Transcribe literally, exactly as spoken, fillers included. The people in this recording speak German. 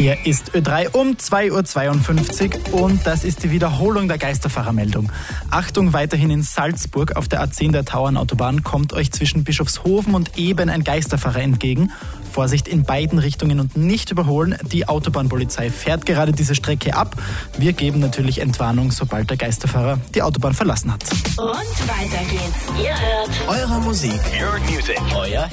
Hier ist Ö drei um zwei Uhr zweiundfünfzig und das ist die Wiederholung der Geisterfahrermeldung. Achtung, weiterhin in Salzburg auf der A zehn der Tauernautobahn kommt euch zwischen Bischofshofen und Eben ein Geisterfahrer entgegen. Vorsicht in beiden Richtungen und nicht überholen. Die Autobahnpolizei fährt gerade diese Strecke ab. Wir geben natürlich Entwarnung, sobald der Geisterfahrer die Autobahn verlassen hat. Und weiter geht's. Ihr hört eure Musik, Your music. euer